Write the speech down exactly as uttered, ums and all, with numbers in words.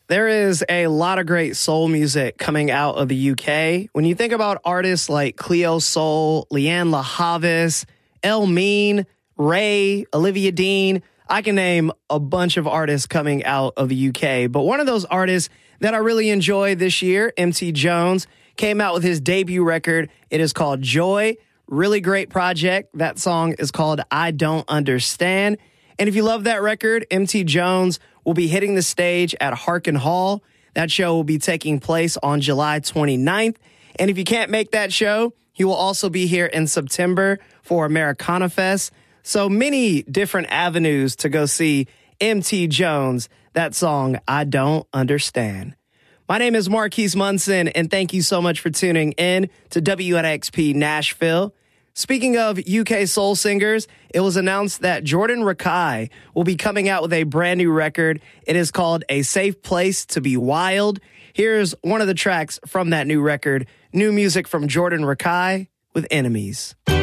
There is a lot of great soul music coming out of the U K. When you think about artists like Cleo Sol, Leanne LaHavis, El Mean, Ray, Olivia Dean, I can name a bunch of artists coming out of the U K. But one of those artists that I really enjoy this year, M T Jones, came out with his debut record. It is called Joy. Really great project. That song is called I Don't Understand. And if you love that record, M T Jones will be hitting the stage at Harkin Hall. That show will be taking place on July twenty-ninth. And if you can't make that show, he will also be here in September for Americana Fest. So many different avenues to go see M T Jones. That song, I Don't Understand. My name is Marquise Munson, and thank you so much for tuning in to W N X P Nashville. Speaking of U K soul singers, it was announced that Jordan Rakei will be coming out with a brand new record. It is called A Safe Place to Be Wild. Here's one of the tracks from that new record, new music from Jordan Rakei with Enemies.